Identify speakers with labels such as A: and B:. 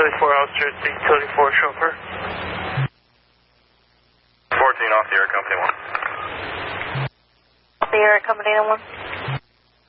A: Utility 4 officer, it's the Utility 4 chauffeur.
B: 14 off the air, company 1.
C: The air, company 1.